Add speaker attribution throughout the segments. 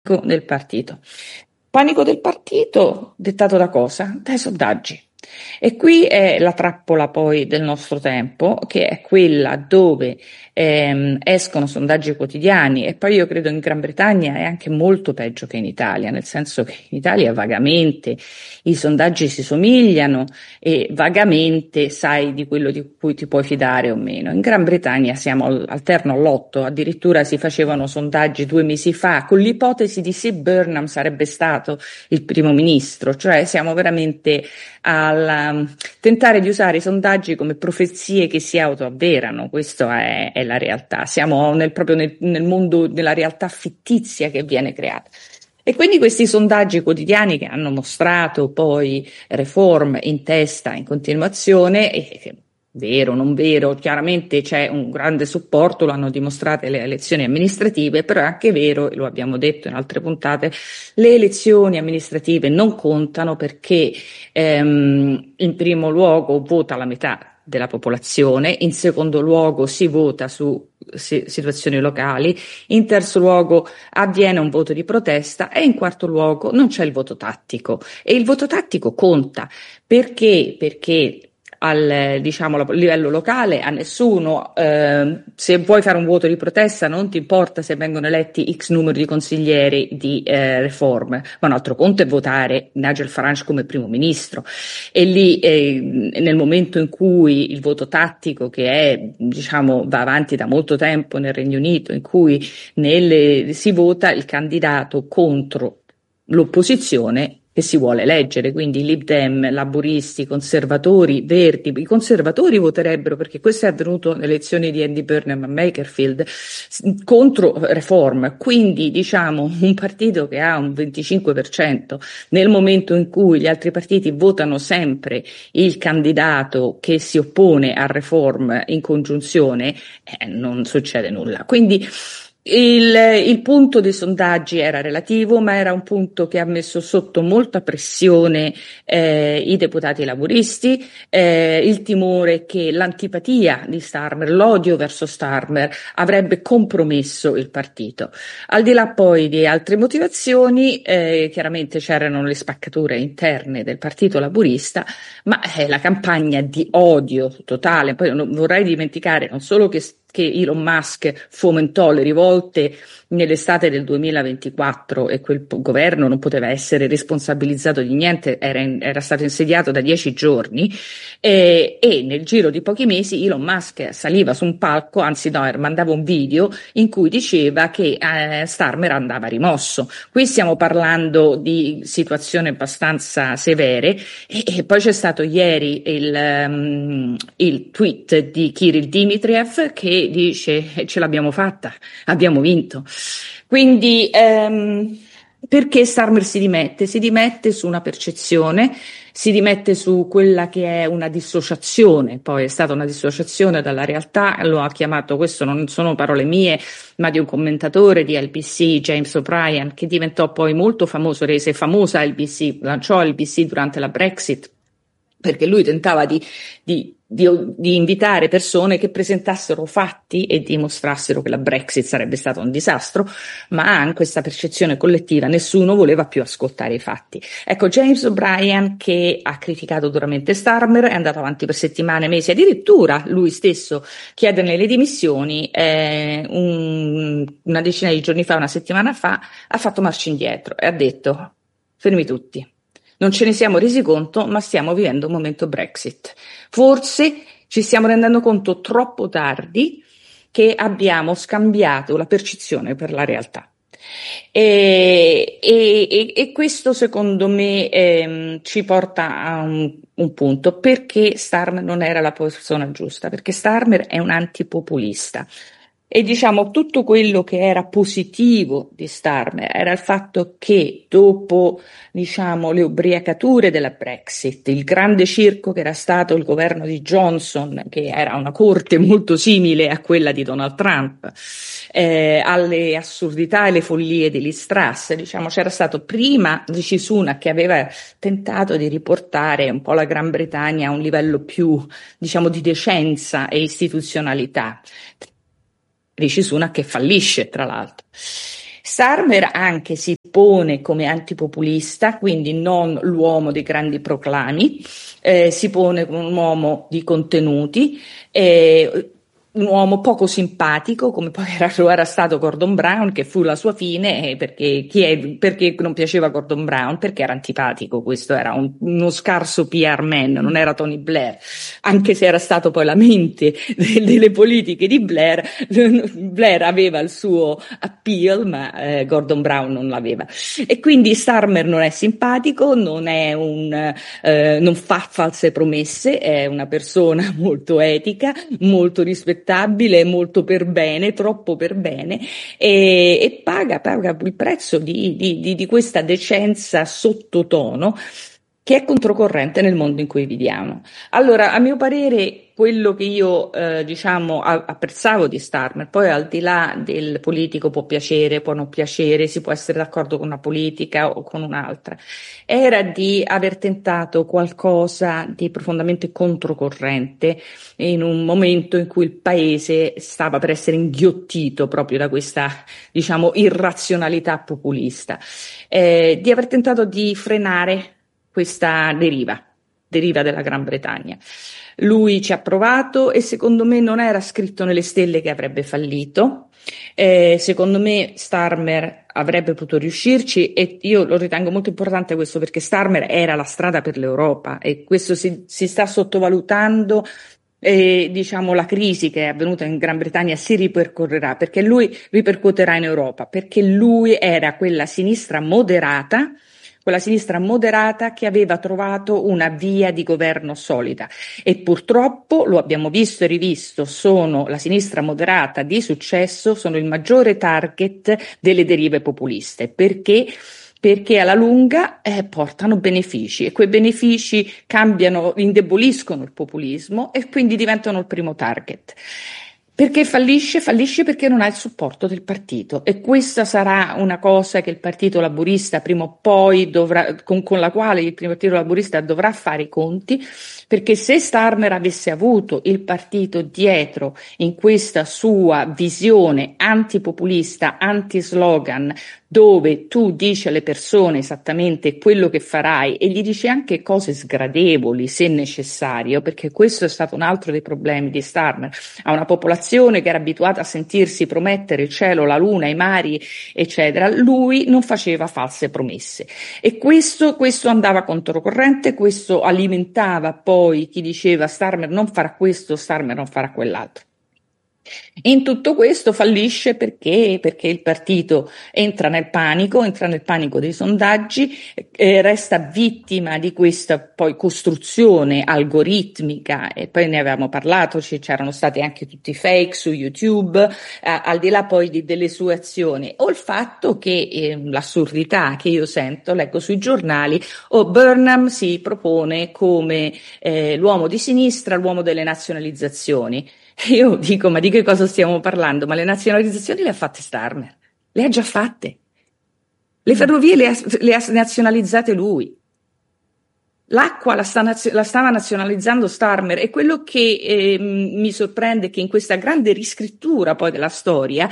Speaker 1: del partito. Panico del partito dettato da cosa? Dai sondaggi. E qui è la trappola poi del nostro tempo, che è quella dove escono sondaggi quotidiani, e poi io credo in Gran Bretagna è anche molto peggio che in Italia, nel senso che in Italia vagamente i sondaggi si somigliano e vagamente sai di quello di cui ti puoi fidare o meno. In Gran Bretagna siamo al terno all'otto, addirittura si facevano sondaggi 2 mesi fa con l'ipotesi di se Burnham sarebbe stato il primo ministro, cioè siamo veramente al tentare di usare i sondaggi come profezie che si autoavverano. Questa è la realtà, siamo proprio nel mondo della realtà fittizia che viene creata. E quindi questi sondaggi quotidiani che hanno mostrato poi Reform in testa in continuazione, vero, non vero, chiaramente c'è un grande supporto, lo hanno dimostrate le elezioni amministrative, però è anche vero, e lo abbiamo detto in altre puntate, le elezioni amministrative non contano perché in primo luogo vota la metà della popolazione, in secondo luogo si vota su situazioni locali, in terzo luogo avviene un voto di protesta e in quarto luogo non c'è il voto tattico, e il voto tattico conta perché al livello locale a nessuno, se vuoi fare un voto di protesta non ti importa se vengono eletti X numero di consiglieri di Reform, ma un altro conto è votare Nigel Farage come primo ministro, e lì nel momento in cui il voto tattico, che è va avanti da molto tempo nel Regno Unito, in cui si vota il candidato contro l'opposizione che si vuole eleggere, quindi Lib Dem, laburisti, conservatori, verdi. I conservatori voterebbero, perché questo è avvenuto nelle elezioni di Andy Burnham a Makerfield, contro Reform, quindi un partito che ha un 25% nel momento in cui gli altri partiti votano sempre il candidato che si oppone a Reform in congiunzione, non succede nulla. Quindi il punto dei sondaggi era relativo, ma era un punto che ha messo sotto molta pressione i deputati laburisti, il timore che l'antipatia di Starmer, l'odio verso Starmer avrebbe compromesso il partito. Al di là poi di altre motivazioni, chiaramente c'erano le spaccature interne del partito laburista, ma la campagna di odio totale, poi non vorrei dimenticare non solo che Elon Musk fomentò le rivolte nell'estate del 2024 e quel governo non poteva essere responsabilizzato di niente, era stato insediato da 10 giorni e nel giro di pochi mesi Elon Musk saliva su un palco, anzi no, mandava un video in cui diceva che Starmer andava rimosso. Qui stiamo parlando di situazioni abbastanza severe e poi c'è stato ieri il tweet di Kirill Dmitriev che dice ce l'abbiamo fatta, abbiamo vinto. Quindi perché Starmer si dimette? Si dimette su una percezione, si dimette su quella che è una dissociazione, poi è stata una dissociazione dalla realtà, lo ha chiamato, questo non sono parole mie, ma di un commentatore di LBC, James O'Brien, che diventò poi molto famoso, rese famosa LBC, lanciò LBC durante la Brexit, perché lui tentava di invitare persone che presentassero fatti e dimostrassero che la Brexit sarebbe stato un disastro, ma anche questa percezione collettiva, nessuno voleva più ascoltare i fatti. Ecco, James O'Brien, che ha criticato duramente Starmer, è andato avanti per settimane, mesi, addirittura lui stesso chiederne le dimissioni, una decina di giorni fa, una settimana fa, ha fatto marcia indietro e ha detto: fermi tutti. Non ce ne siamo resi conto, ma stiamo vivendo un momento Brexit. Forse ci stiamo rendendo conto troppo tardi che abbiamo scambiato la percezione per la realtà. E questo secondo me ci porta a un punto. Perché Starmer non era la persona giusta? Perché Starmer è un antipopulista. E tutto quello che era positivo di Starmer era il fatto che dopo, le ubriacature della Brexit, il grande circo che era stato il governo di Johnson, che era una corte molto simile a quella di Donald Trump, alle assurdità e le follie di Liz Truss, c'era stato prima Rishi Sunak che aveva tentato di riportare un po' la Gran Bretagna a un livello più, di decenza e istituzionalità. Rishi Sunak che fallisce, tra l'altro. Starmer anche si pone come antipopulista, quindi non l'uomo dei grandi proclami, si pone come un uomo di contenuti, un uomo poco simpatico, come poi era stato Gordon Brown, che fu la sua fine, perché, perché non piaceva Gordon Brown? Perché era antipatico, questo era uno scarso PR man, non era Tony Blair, anche se era stato poi la mente delle politiche di Blair. Blair aveva il suo appeal, ma Gordon Brown non l'aveva. E quindi Starmer non è simpatico, non fa false promesse, è una persona molto etica, molto rispettabile, molto per bene, troppo per bene, e paga il prezzo di questa decenza sottotono che è controcorrente nel mondo in cui viviamo. Allora, a mio parere, quello che io, diciamo, apprezzavo di Starmer, poi al di là del politico può piacere, può non piacere, si può essere d'accordo con una politica o con un'altra, era di aver tentato qualcosa di profondamente controcorrente in un momento in cui il paese stava per essere inghiottito proprio da questa, diciamo, irrazionalità populista, di aver tentato di frenare questa deriva della Gran Bretagna. Lui ci ha provato e secondo me non era scritto nelle stelle che avrebbe fallito. Secondo me Starmer avrebbe potuto riuscirci e io lo ritengo molto importante questo perché Starmer era la strada per l'Europa e questo si sta sottovalutando. E diciamo la crisi che è avvenuta in Gran Bretagna si ripercorrerà perché lui ripercuoterà in Europa, perché lui era quella sinistra moderata che aveva trovato una via di governo solida e purtroppo lo abbiamo visto e rivisto, sono la sinistra moderata di successo, sono il maggiore target delle derive populiste perché alla lunga portano benefici e quei benefici cambiano, indeboliscono il populismo e quindi diventano il primo target. Perché fallisce? Fallisce perché non ha il supporto del partito e questa sarà una cosa che il Partito Laburista prima o poi dovrà, con la quale il Partito Laburista dovrà fare i conti, perché se Starmer avesse avuto il partito dietro in questa sua visione antipopulista, anti-slogan, dove tu dici alle persone esattamente quello che farai e gli dici anche cose sgradevoli se necessario, perché questo è stato un altro dei problemi di Starmer, a una popolazione che era abituata a sentirsi promettere il cielo, la luna, i mari, eccetera, lui non faceva false promesse e questo andava controcorrente, questo alimentava poi chi diceva Starmer non farà questo, Starmer non farà quell'altro. In tutto questo fallisce perché il partito entra nel panico dei sondaggi, resta vittima di questa poi costruzione algoritmica e poi ne avevamo parlato, c'erano stati anche tutti i fake su YouTube, al di là poi delle sue azioni, o il fatto che l'assurdità che io sento, leggo sui giornali, Burnham si propone come l'uomo di sinistra, l'uomo delle nazionalizzazioni. Io dico, ma di che cosa stiamo parlando? Ma le nazionalizzazioni le ha fatte Starmer, le ha già fatte. Le ferrovie le ha nazionalizzate lui. L'acqua la stava nazionalizzando Starmer e quello che mi sorprende è che in questa grande riscrittura poi della storia,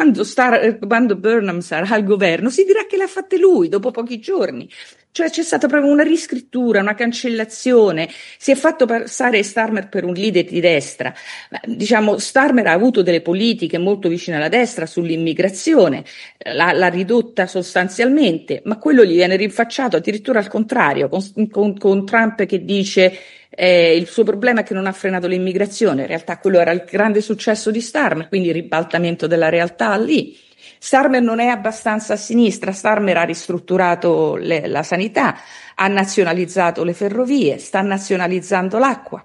Speaker 1: quando Burnham sarà al governo, si dirà che l'ha fatta lui dopo pochi giorni. Cioè c'è stata proprio una riscrittura, una cancellazione, si è fatto passare Starmer per un leader di destra. Diciamo, Starmer ha avuto delle politiche molto vicine alla destra sull'immigrazione, l'ha ridotta sostanzialmente, ma quello gli viene rinfacciato addirittura al contrario, con Trump che dice il suo problema è che non ha frenato l'immigrazione, in realtà quello era il grande successo di Starmer, quindi il ribaltamento della realtà lì. Starmer non è abbastanza a sinistra, Starmer ha ristrutturato la sanità, ha nazionalizzato le ferrovie, sta nazionalizzando l'acqua,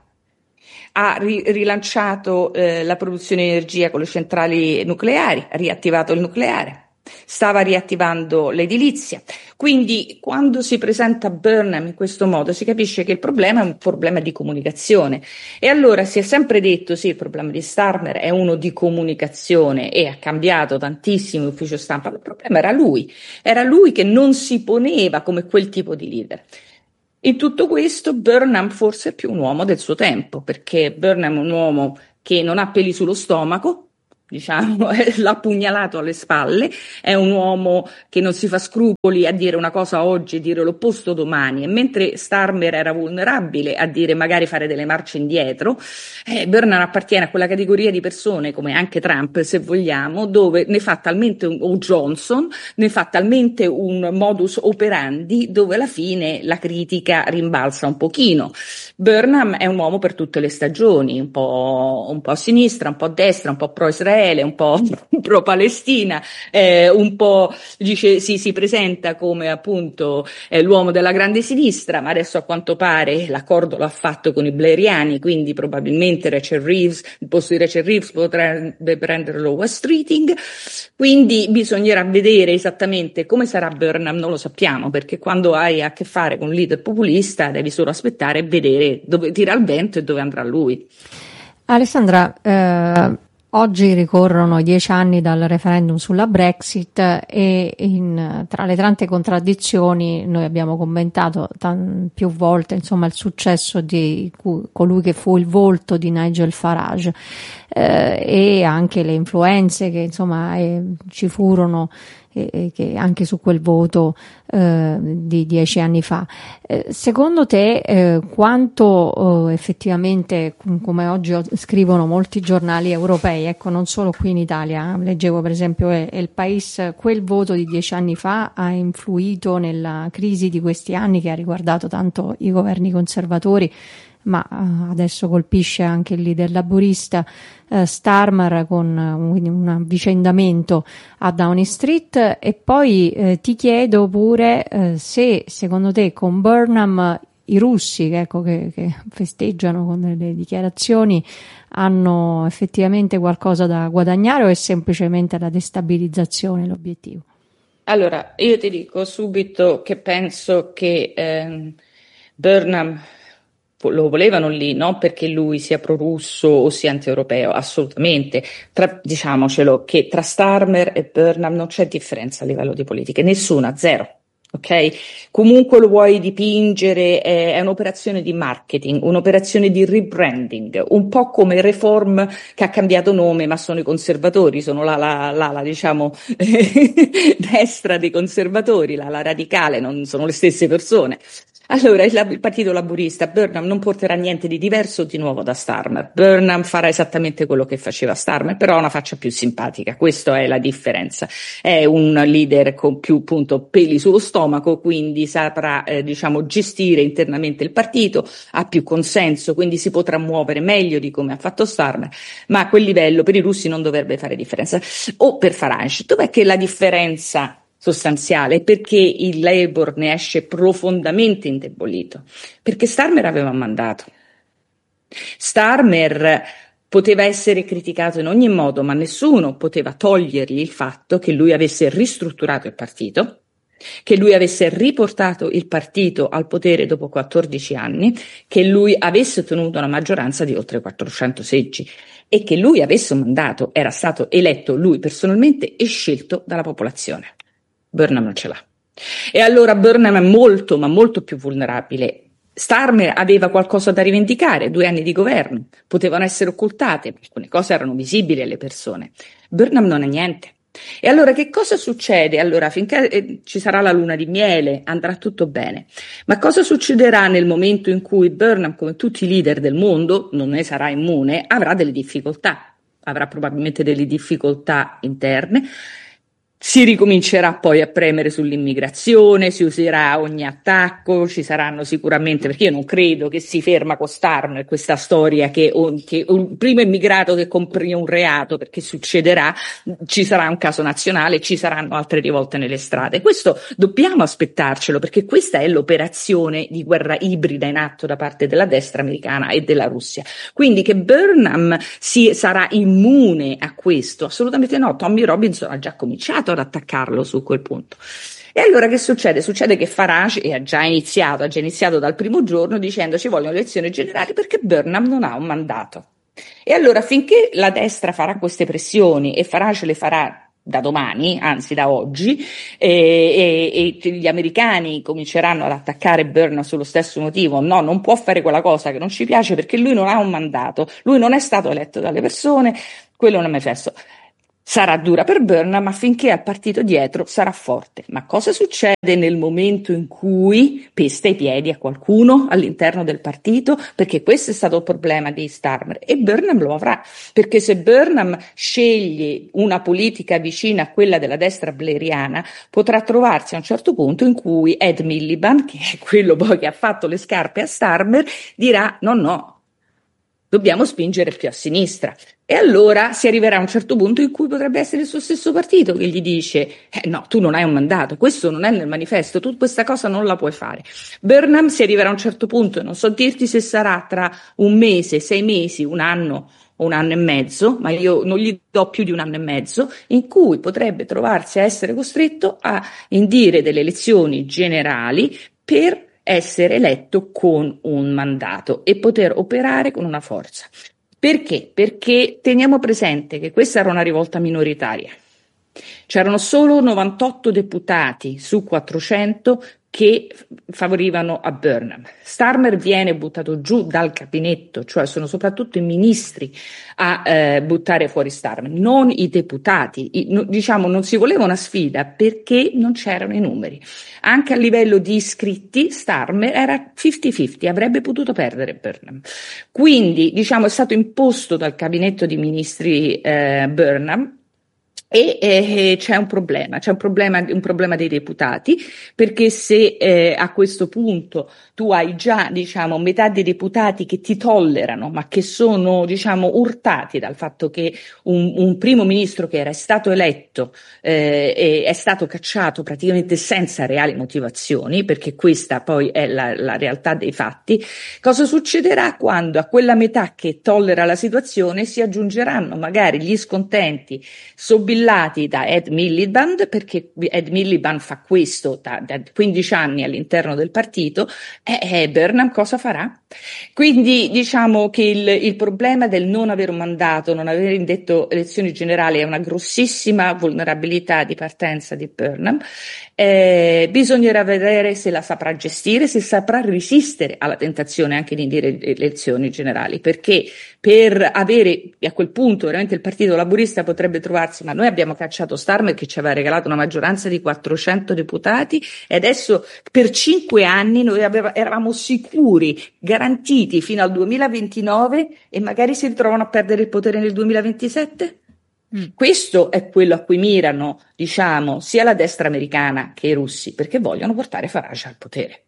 Speaker 1: ha rilanciato la produzione di energia con le centrali nucleari, ha riattivato il nucleare. Stava riattivando l'edilizia. Quindi quando si presenta Burnham in questo modo si capisce che il problema è un problema di comunicazione. E allora si è sempre detto sì, il problema di Starmer è uno di comunicazione e ha cambiato tantissimo l'ufficio stampa, ma il problema era lui che non si poneva come quel tipo di leader. In tutto questo Burnham forse è più un uomo del suo tempo, perché Burnham è un uomo che non ha peli sullo stomaco, diciamo, l'ha pugnalato alle spalle, è un uomo che non si fa scrupoli a dire una cosa oggi e dire l'opposto domani, e mentre Starmer era vulnerabile a dire magari fare delle marce indietro, Burnham appartiene a quella categoria di persone, come anche Trump se vogliamo, dove ne fa talmente o Johnson, ne fa talmente un modus operandi dove alla fine la critica rimbalza un pochino. Burnham è un uomo per tutte le stagioni, un po' a sinistra, un po' a destra, un po' pro-Israele, un po' pro-Palestina, un po' dice, si presenta come appunto l'uomo della grande sinistra, ma adesso a quanto pare l'accordo l'ha fatto con i blairiani, quindi probabilmente Rachel Reeves, il posto di Rachel Reeves potrebbe prenderlo West Streeting, quindi bisognerà vedere esattamente come sarà Burnham, non lo sappiamo, perché quando hai a che fare con un leader populista devi solo aspettare e vedere dove tira il vento e dove andrà lui.
Speaker 2: Alessandra, oggi ricorrono i 10 anni dal referendum sulla Brexit e tra le tante contraddizioni noi abbiamo commentato più volte insomma il successo di colui che fu il volto di Nigel Farage e anche le influenze che insomma ci furono che anche su quel voto di 10 anni fa. Secondo te quanto effettivamente, come oggi scrivono molti giornali europei, ecco non solo qui in Italia, leggevo per esempio El País, quel voto di 10 anni fa ha influito nella crisi di questi anni che ha riguardato tanto i governi conservatori, ma adesso colpisce anche il leader laburista Starmer con un avvicendamento a Downing Street. E poi ti chiedo pure se secondo te con Burnham i russi che festeggiano con delle dichiarazioni hanno effettivamente qualcosa da guadagnare o è semplicemente la destabilizzazione l'obiettivo?
Speaker 1: Allora, io ti dico subito che penso che Burnham lo volevano lì, non perché lui sia pro-russo o sia anti-europeo, assolutamente. Diciamocelo che tra Starmer e Burnham non c'è differenza a livello di politiche, nessuna, zero. Ok? Comunque lo vuoi dipingere, è un'operazione di marketing, un'operazione di rebranding, un po' come Reform che ha cambiato nome, ma sono i conservatori, sono la diciamo destra dei conservatori, la radicale, non sono le stesse persone. Allora, il partito laburista, Burnham non porterà niente di diverso di nuovo da Starmer. Burnham farà esattamente quello che faceva Starmer, però ha una faccia più simpatica. Questa è la differenza. È un leader con più, appunto, peli sullo stomaco, quindi saprà, diciamo, gestire internamente il partito, ha più consenso, quindi si potrà muovere meglio di come ha fatto Starmer, ma a quel livello per i russi non dovrebbe fare differenza. O per Farage, dov'è che la differenza sostanziale, perché il Labour ne esce profondamente indebolito, perché Starmer aveva mandato. Starmer poteva essere criticato in ogni modo, ma nessuno poteva togliergli il fatto che lui avesse ristrutturato il partito, che lui avesse riportato il partito al potere dopo 14 anni, che lui avesse ottenuto una maggioranza di oltre 400 seggi e che lui avesse un mandato, era stato eletto lui personalmente e scelto dalla popolazione. Burnham non ce l'ha. E allora Burnham è molto, ma molto più vulnerabile. Starmer aveva qualcosa da rivendicare, 2 anni di governo, potevano essere occultate, alcune cose erano visibili alle persone. Burnham non ha niente. E allora che cosa succede? Allora, finché ci sarà la luna di miele, andrà tutto bene. Ma cosa succederà nel momento in cui Burnham, come tutti i leader del mondo, non ne sarà immune, avrà delle difficoltà, avrà probabilmente delle difficoltà interne. Si ricomincerà poi a premere sull'immigrazione, si userà ogni attacco, ci saranno sicuramente, perché io non credo che si ferma con Starmer questa storia che un primo immigrato che compri un reato, perché succederà, ci sarà un caso nazionale, ci saranno altre rivolte nelle strade. Questo dobbiamo aspettarcelo, perché questa è l'operazione di guerra ibrida in atto da parte della destra americana e della Russia. Quindi che Burnham sarà immune a questo? Assolutamente no. Tommy Robinson ha già cominciato ad attaccarlo su quel punto. E allora che succede? Succede che Farage ha già iniziato dal primo giorno dicendo ci vogliono elezioni generali perché Burnham non ha un mandato. E allora finché la destra farà queste pressioni e Farage le farà da domani, anzi da oggi, e gli americani cominceranno ad attaccare Burnham sullo stesso motivo. No, non può fare quella cosa che non ci piace perché lui non ha un mandato, lui non è stato eletto dalle persone, quello è un manifesto. Sarà dura per Burnham, ma finché ha il partito dietro sarà forte. Ma cosa succede nel momento in cui pesta i piedi a qualcuno all'interno del partito? Perché questo è stato il problema di Starmer e Burnham lo avrà, perché se Burnham sceglie una politica vicina a quella della destra blairiana, potrà trovarsi a un certo punto in cui Ed Miliband, che è quello poi che ha fatto le scarpe a Starmer, dirà no, dobbiamo spingere più a sinistra. E allora si arriverà a un certo punto in cui potrebbe essere il suo stesso partito che gli dice no, tu non hai un mandato, questo non è nel manifesto, tu questa cosa non la puoi fare. Burnham si arriverà a un certo punto, non so dirti se sarà tra un mese, 6 mesi, un anno o un anno e mezzo, ma io non gli do più di un anno e mezzo, in cui potrebbe trovarsi a essere costretto a indire delle elezioni generali per essere eletto con un mandato e poter operare con una forza. Perché? Perché teniamo presente che questa era una rivolta minoritaria. C'erano solo 98 deputati su 400 che favorivano a Burnham. Starmer viene buttato giù dal gabinetto, cioè sono soprattutto i ministri a buttare fuori Starmer, non i deputati. Diciamo, non si voleva una sfida perché non c'erano i numeri. Anche a livello di iscritti Starmer era 50-50, avrebbe potuto perdere Burnham. Quindi, diciamo, è stato imposto dal gabinetto di ministri Burnham. E c'è un problema dei deputati, perché se a questo punto tu hai già, diciamo, metà dei deputati che ti tollerano, ma che sono, diciamo, urtati dal fatto che un primo ministro che era stato eletto è stato cacciato praticamente senza reali motivazioni, perché questa poi è la realtà dei fatti, cosa succederà quando a quella metà che tollera la situazione si aggiungeranno magari gli scontenti sobillati da Ed Miliband, perché Ed Miliband fa questo da 15 anni all'interno del partito, e Burnham cosa farà? Quindi diciamo che il problema del non avere un mandato, non aver indetto elezioni generali è una grossissima vulnerabilità di partenza di Burnham. Bisognerà vedere se la saprà gestire, se saprà resistere alla tentazione anche di indire elezioni generali, perché per avere a quel punto veramente il Partito Laburista potrebbe trovarsi, ma noi abbiamo cacciato Starmer che ci aveva regalato una maggioranza di 400 deputati e adesso per 5 anni noi eravamo sicuri, garantiti fino al 2029 e magari si ritrovano a perdere il potere nel 2027? Questo è quello a cui mirano, diciamo, sia la destra americana che i russi, perché vogliono portare Farage al potere.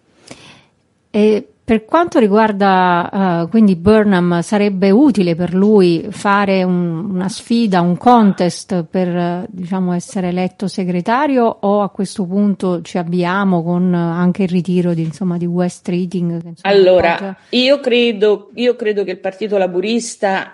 Speaker 2: E per quanto riguarda quindi Burnham, sarebbe utile per lui fare una sfida, un contest per diciamo essere eletto segretario, o a questo punto ci abbiamo con anche il ritiro di West Reading? Che, insomma,
Speaker 1: allora, io credo che il Partito Laburista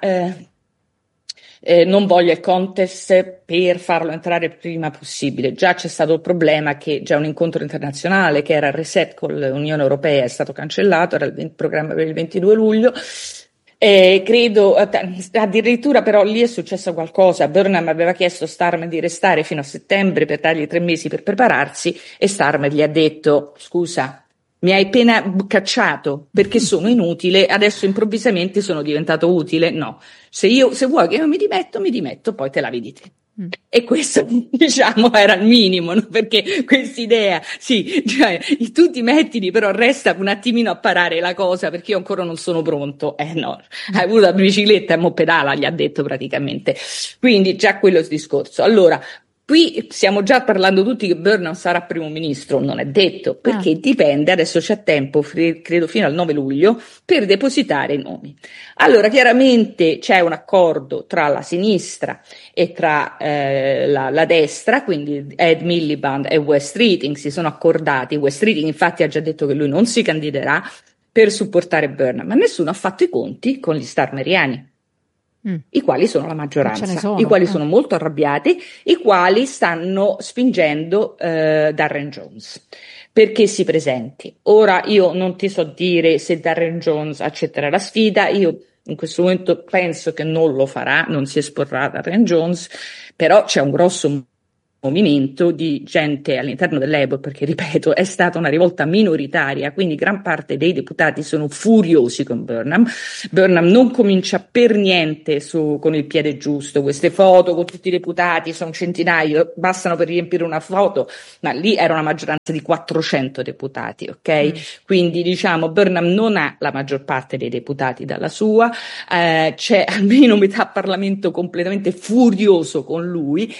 Speaker 1: non voglia il contest per farlo entrare il prima possibile. Già c'è stato il problema che già un incontro internazionale che era il reset con l'Unione Europea è stato cancellato, era il programma per il 22 luglio. Credo addirittura però lì è successo qualcosa. Burnham aveva chiesto a Starmer di restare fino a settembre per dargli 3 mesi per prepararsi e Starmer gli ha detto: scusa, mi hai appena cacciato perché sono inutile, adesso improvvisamente sono diventato utile. No, se vuoi che io mi dimetto, poi te la vedi te. E questo, diciamo, era il minimo, no? Perché quest'idea, sì, cioè, tu ti mettili, però resta un attimino a parare la cosa, perché io ancora non sono pronto. No, hai avuto la bicicletta e mo pedala, gli ha detto praticamente. Quindi già quello è il discorso. Allora, qui stiamo già parlando tutti che Burnham sarà primo ministro, non è detto, perché dipende, adesso c'è tempo, credo fino al 9 luglio, per depositare i nomi. Allora, chiaramente c'è un accordo tra la sinistra e tra la destra, quindi Ed Miliband e West Reading si sono accordati. West Reading infatti ha già detto che lui non si candiderà per supportare Burnham, ma nessuno ha fatto i conti con gli starmeriani. I quali sono la maggioranza, i quali sono molto arrabbiati, i quali stanno spingendo Darren Jones perché si presenti. Ora io non ti so dire se Darren Jones accetterà la sfida, io in questo momento penso che non lo farà, non si esporrà Darren Jones, però c'è un grosso movimento di gente all'interno del Labour, perché ripeto, è stata una rivolta minoritaria, quindi gran parte dei deputati sono furiosi con Burnham. Burnham non comincia per niente con il piede giusto, queste foto con tutti i deputati, sono centinaia, bastano per riempire una foto, ma lì era una maggioranza di 400 deputati, ok? Quindi diciamo Burnham non ha la maggior parte dei deputati dalla sua, c'è almeno metà Parlamento completamente furioso con lui,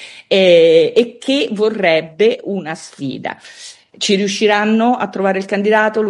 Speaker 1: e che vorrebbe una sfida. Ci riusciranno a trovare il candidato?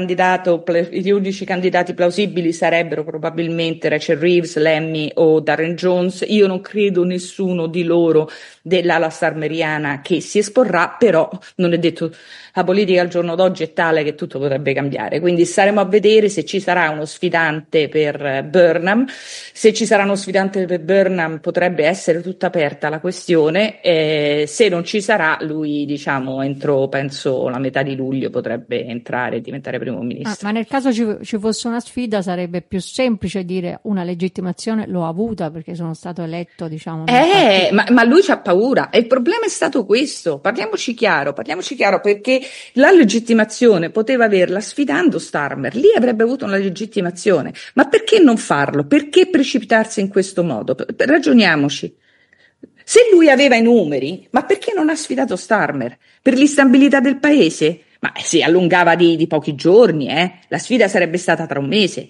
Speaker 1: Gli unici candidati plausibili sarebbero probabilmente Rachel Reeves, Lemmy o Darren Jones. Io non credo nessuno di loro dell'ala starmeriana che si esporrà, però non è detto, la politica al giorno d'oggi è tale che tutto potrebbe cambiare, quindi staremo a vedere se ci sarà uno sfidante per Burnham. Se ci sarà uno sfidante per Burnham potrebbe essere tutta aperta la questione, se non ci sarà lui, diciamo, entro penso la metà di luglio potrebbe entrare e diventare primo ministro.
Speaker 2: Ma nel caso ci fosse una sfida sarebbe più semplice dire una legittimazione l'ho avuta perché sono stato eletto, diciamo.
Speaker 1: Ma lui c'ha paura e il problema è stato questo. Parliamoci chiaro, perché la legittimazione poteva averla sfidando Starmer, lì avrebbe avuto una legittimazione, ma perché non farlo? Perché precipitarsi in questo modo? Ragioniamoci. Se lui aveva i numeri, ma perché non ha sfidato Starmer? Per l'instabilità del paese? Ma si allungava di pochi giorni, la sfida sarebbe stata tra un mese.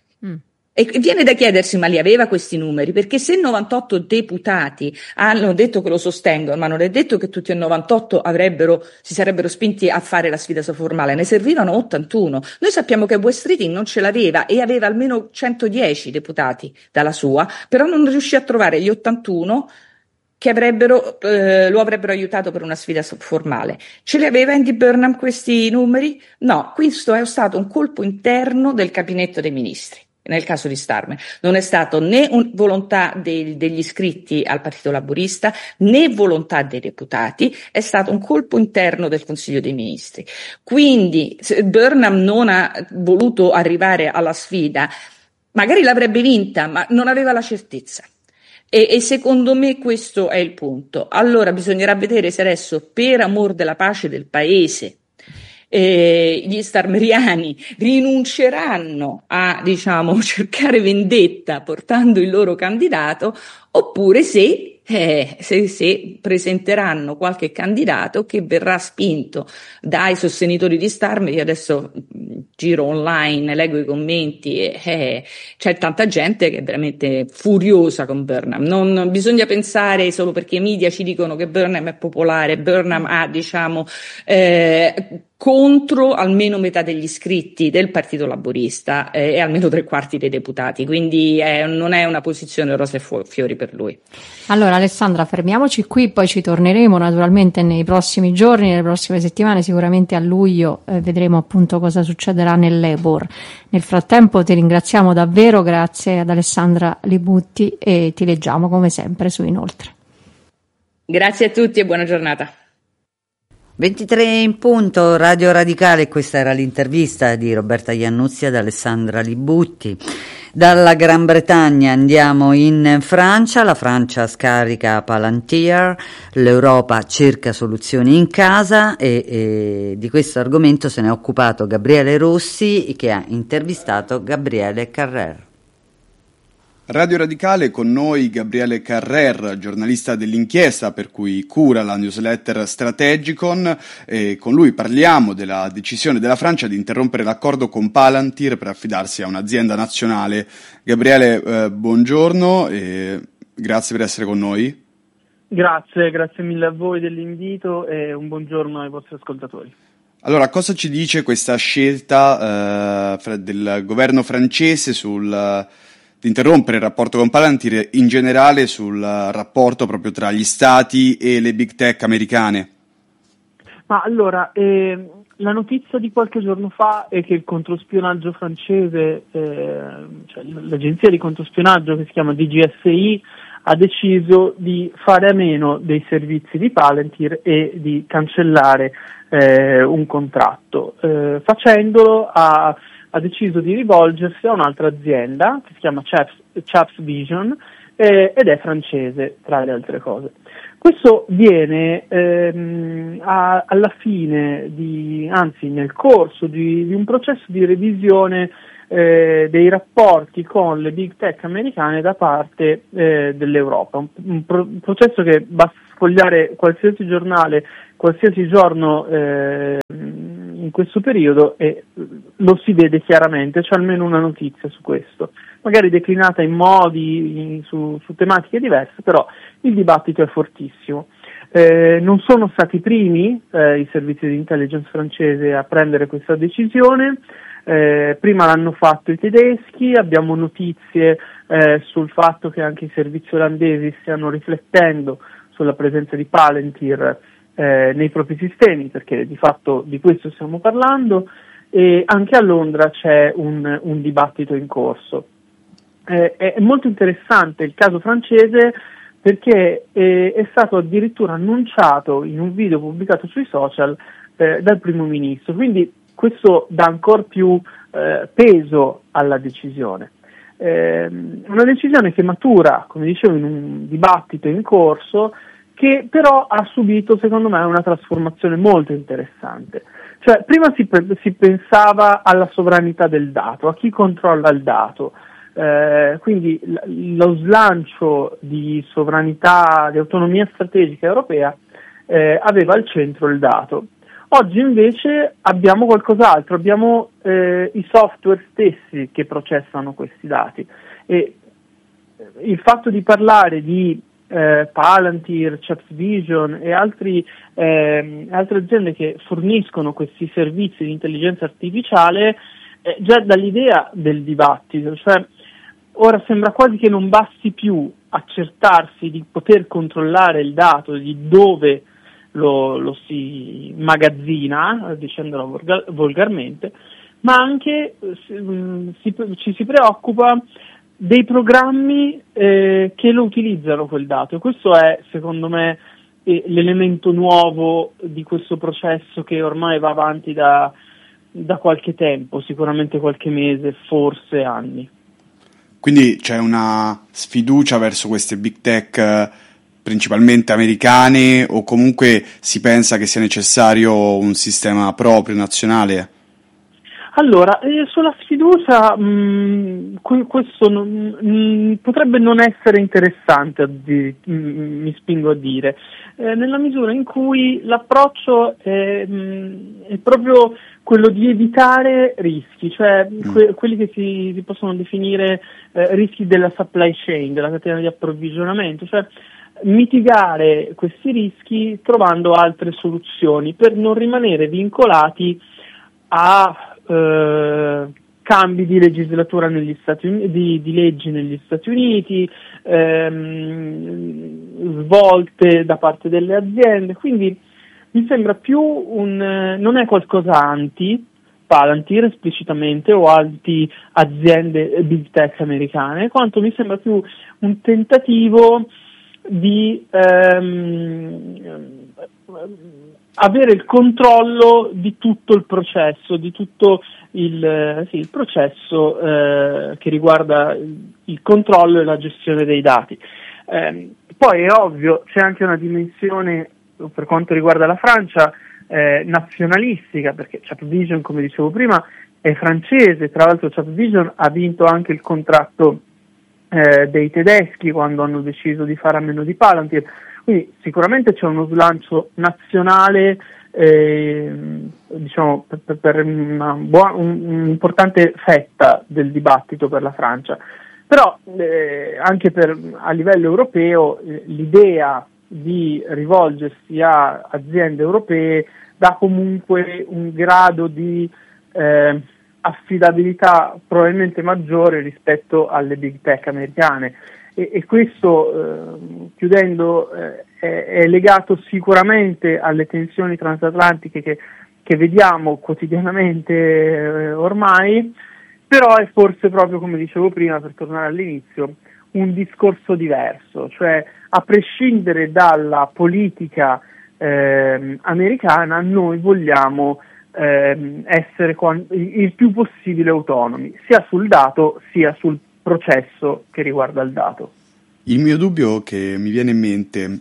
Speaker 1: E viene da chiedersi, ma li aveva questi numeri? Perché se 98 deputati hanno detto che lo sostengono, ma non è detto che tutti e 98 si sarebbero spinti a fare la sfida formale, ne servivano 81. Noi sappiamo che West Streeting non ce l'aveva e aveva almeno 110 deputati dalla sua, però non riuscì a trovare gli 81 che lo avrebbero aiutato per una sfida formale. Ce li aveva Andy Burnham questi numeri? No, questo è stato un colpo interno del gabinetto dei ministri. Nel caso di Starmer non è stato né volontà degli iscritti al Partito Laburista né volontà dei deputati, è stato un colpo interno del Consiglio dei Ministri. Quindi se Burnham non ha voluto arrivare alla sfida, magari l'avrebbe vinta, ma non aveva la certezza. E secondo me questo è il punto. Allora bisognerà vedere se adesso, per amor della pace del paese, gli starmeriani rinunceranno a, diciamo, cercare vendetta portando il loro candidato, oppure se presenteranno qualche candidato che verrà spinto dai sostenitori di Starmer. Io adesso giro online, leggo i commenti e c'è tanta gente che è veramente furiosa con Burnham. Non bisogna pensare solo perché i media ci dicono che Burnham è popolare. Burnham ha, diciamo, contro almeno metà degli iscritti del Partito Laburista e almeno 3/4 dei deputati, quindi non è una posizione rose e fiori per lui.
Speaker 2: Allora Alessandra, fermiamoci qui, poi ci torneremo naturalmente nei prossimi giorni, nelle prossime settimane, sicuramente a luglio vedremo appunto cosa succederà nel Labour. Nel frattempo ti ringraziamo davvero, grazie ad Alessandra Libutti, e ti leggiamo come sempre su Inoltre.
Speaker 1: Grazie a tutti e buona giornata.
Speaker 3: 23 in punto, Radio Radicale, questa era l'intervista di Roberta Iannuzzi ad Alessandra Libutti. Dalla Gran Bretagna andiamo in Francia, la Francia scarica Palantir, l'Europa cerca soluzioni in casa e di questo argomento se ne è occupato Gabriele Rossi, che ha intervistato Gabriele Carrer.
Speaker 4: Radio Radicale, con noi Gabriele Carrer, giornalista dell'Inchiesta, per cui cura la newsletter Strategicon, e con lui parliamo della decisione della Francia di interrompere l'accordo con Palantir per affidarsi a un'azienda nazionale. Gabriele, buongiorno e grazie per essere con noi.
Speaker 5: Grazie mille a voi dell'invito e un buongiorno ai vostri ascoltatori.
Speaker 4: Allora, cosa ci dice questa scelta del governo francese di interrompere il rapporto con Palantir, in generale sul rapporto proprio tra gli stati e le big tech americane?
Speaker 5: Ma allora, la notizia di qualche giorno fa è che il controspionaggio francese, cioè l'agenzia di controspionaggio che si chiama DGSI, ha deciso di fare a meno dei servizi di Palantir e di cancellare un contratto. Facendolo ha deciso di rivolgersi a un'altra azienda che si chiama Chaps Vision ed è francese, tra le altre cose. Questo viene alla fine anzi nel corso di un processo di revisione dei rapporti con le big tech americane da parte dell'Europa, un processo che basta sfogliare qualsiasi giornale, qualsiasi giorno in questo periodo e lo si vede chiaramente, c'è almeno una notizia su questo, magari declinata in modi, su tematiche diverse, però il dibattito è fortissimo. Non sono stati i primi i servizi di intelligence francese a prendere questa decisione, prima l'hanno fatto i tedeschi, abbiamo notizie sul fatto che anche i servizi olandesi stiano riflettendo sulla presenza di Palantir nei propri sistemi, perché di fatto di questo stiamo parlando, e anche a Londra c'è un dibattito in corso. È molto interessante il caso francese perché è stato addirittura annunciato in un video pubblicato sui social dal primo ministro, quindi questo dà ancora più peso alla decisione. Una decisione che matura, come dicevo, in un dibattito in corso, che però ha subito, secondo me, una trasformazione molto interessante. Cioè, prima si pensava alla sovranità del dato, a chi controlla il dato, quindi lo slancio di sovranità, di autonomia strategica europea aveva al centro il dato. Oggi invece abbiamo qualcos'altro, abbiamo i software stessi che processano questi dati e il fatto di parlare di Palantir, ChatVision e altre aziende che forniscono questi servizi di intelligenza artificiale già dall'idea del dibattito, cioè ora sembra quasi che non basti più accertarsi di poter controllare il dato, di dove lo si magazzina, dicendolo volgarmente, ma anche ci si preoccupa dei programmi che lo utilizzano quel dato. E questo è, secondo me, l'elemento nuovo di questo processo che ormai va avanti da qualche tempo, sicuramente qualche mese, forse anni.
Speaker 4: Quindi c'è una sfiducia verso queste big tech principalmente americane, o comunque si pensa che sia necessario un sistema proprio nazionale?
Speaker 5: Allora, sulla sfiducia questo potrebbe non essere interessante, mi spingo a dire, nella misura in cui l'approccio è proprio quello di evitare rischi, cioè quelli che si possono definire rischi della supply chain, della catena di approvvigionamento, cioè mitigare questi rischi trovando altre soluzioni per non rimanere vincolati a cambi di legislatura negli Stati Uniti, di leggi negli Stati Uniti, svolte da parte delle aziende, quindi mi sembra più non è qualcosa anti Palantir esplicitamente o anti aziende big tech americane, quanto mi sembra più un tentativo di avere il controllo di tutto il processo, di tutto il processo che riguarda il controllo e la gestione dei dati. Poi è ovvio, c'è anche una dimensione, per quanto riguarda la Francia, nazionalistica, perché ChatVision, come dicevo prima, è francese, tra l'altro ChatVision ha vinto anche il contratto dei tedeschi quando hanno deciso di fare a meno di Palantir, quindi sicuramente c'è uno slancio nazionale, diciamo per un'importante fetta del dibattito per la Francia, però anche a livello europeo l'idea di rivolgersi a aziende europee dà comunque un grado di affidabilità probabilmente maggiore rispetto alle big tech americane e questo, chiudendo, è legato sicuramente alle tensioni transatlantiche che vediamo quotidianamente ormai, però è forse proprio, come dicevo prima, per tornare all'inizio, un discorso diverso, cioè a prescindere dalla politica americana noi vogliamo essere il più possibile autonomi, sia sul dato sia sul processo che riguarda il dato.
Speaker 4: Il mio dubbio che mi viene in mente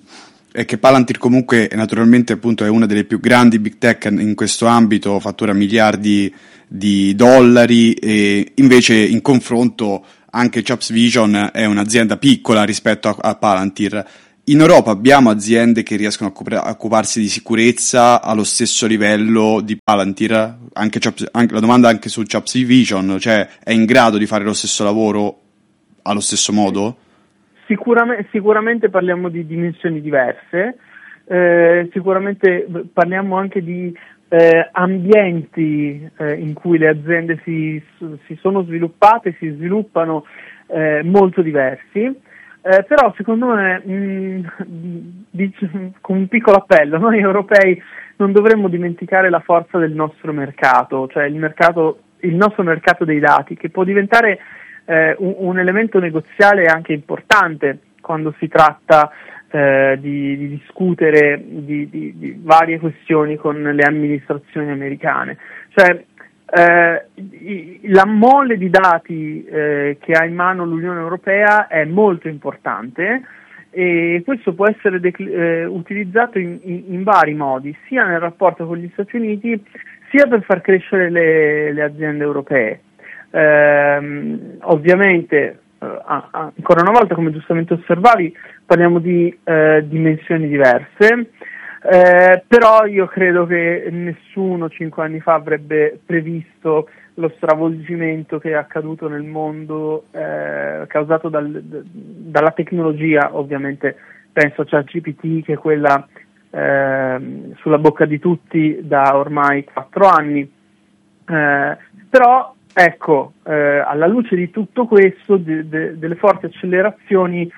Speaker 4: E che Palantir comunque naturalmente appunto è una delle più grandi big tech in questo ambito, fattura miliardi di dollari, e invece in confronto anche Chaps Vision è un'azienda piccola rispetto a Palantir. In Europa abbiamo aziende che riescono a occuparsi di sicurezza allo stesso livello di Palantir? La domanda anche su Chaps Vision, cioè è in grado di fare lo stesso lavoro allo stesso modo?
Speaker 5: Sicuramente parliamo di dimensioni diverse, sicuramente parliamo anche di ambienti in cui le aziende si sono sviluppate, si sviluppano molto diversi, però secondo me, con un piccolo appello, noi europei non dovremmo dimenticare la forza del nostro mercato, cioè il nostro mercato dei dati, che può diventare un elemento negoziale anche importante quando si tratta di discutere di varie questioni con le amministrazioni americane. Cioè, la mole di dati che ha in mano l'Unione Europea è molto importante, e questo può essere utilizzato in vari modi, sia nel rapporto con gli Stati Uniti, sia per far crescere le aziende europee. Ovviamente, ancora una volta, come giustamente osservavi, parliamo di dimensioni diverse, però io credo che nessuno 5 anni fa avrebbe previsto lo stravolgimento che è accaduto nel mondo, causato dalla tecnologia. Ovviamente penso a ChatGPT, che è quella sulla bocca di tutti da ormai 4 anni, però ecco, alla luce di tutto questo, delle forti accelerazioni,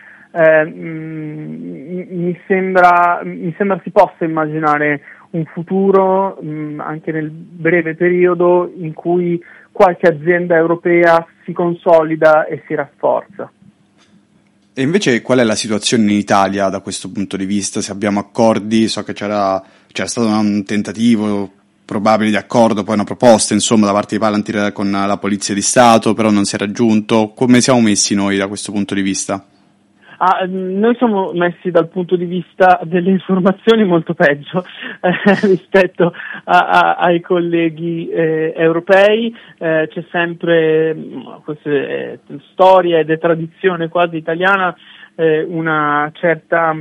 Speaker 5: mi sembra si possa immaginare un futuro, anche nel breve periodo, in cui qualche azienda europea si consolida e si rafforza.
Speaker 4: E invece qual è la situazione in Italia da questo punto di vista? Se abbiamo accordi, so che c'era stato un tentativo probabile di accordo, poi una proposta insomma da parte di Palantir con la Polizia di Stato, però non si è raggiunto. Come siamo messi noi da questo punto di vista?
Speaker 5: Noi siamo messi dal punto di vista delle informazioni molto peggio rispetto ai colleghi europei. C'è sempre, questa è storia ed è tradizione quasi italiana, una certa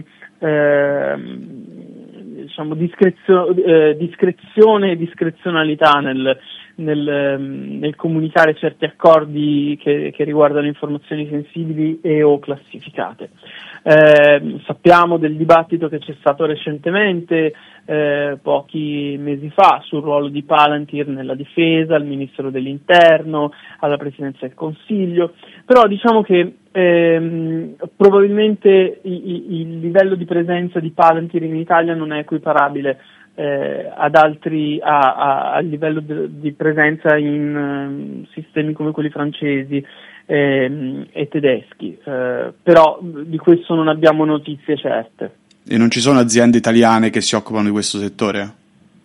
Speaker 5: diciamo discrezione e discrezionalità nel comunicare certi accordi che riguardano informazioni sensibili e o classificate. Sappiamo del dibattito che c'è stato recentemente, pochi mesi fa, sul ruolo di Palantir nella difesa, al Ministro dell'Interno, alla Presidenza del Consiglio, però diciamo che probabilmente il livello di presenza di Palantir in Italia non è equiparabile ad altri, al livello di presenza in sistemi come quelli francesi e tedeschi, però di questo non abbiamo notizie certe.
Speaker 4: E non ci sono aziende italiane che si occupano di questo settore?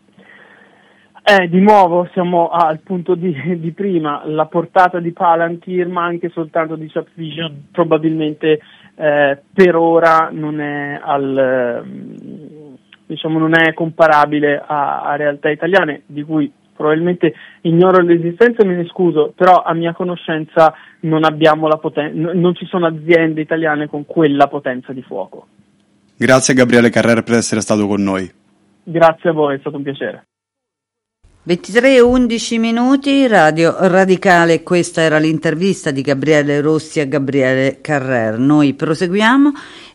Speaker 5: Di nuovo siamo al punto di prima, la portata di Palantir, ma anche soltanto di Chaps Vision, probabilmente per ora non è non è comparabile a realtà italiane, di cui probabilmente ignoro l'esistenza e me ne scuso, però a mia conoscenza non abbiamo non ci sono aziende italiane con quella potenza di fuoco.
Speaker 4: Grazie a Gabriele Carrer per essere stato con noi.
Speaker 5: Grazie a voi, è stato un piacere.
Speaker 3: 23:11 minuti, Radio Radicale, questa era l'intervista di Gabriele Rossi a Gabriele Carrer. Noi proseguiamo